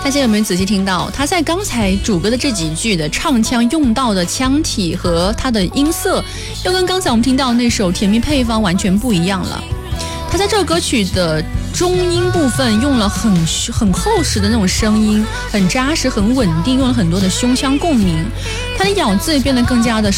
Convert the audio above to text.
大家有没有仔细听到，他在刚才主歌的这几句的唱腔用到的腔体和他的音色，又跟刚才我们听到那首甜蜜配方完全不一样了。他在这首歌曲的中音部分用了很厚实的那种声音，很扎实很稳定，用了很多的胸腔共鸣，他的咬字也变得更加的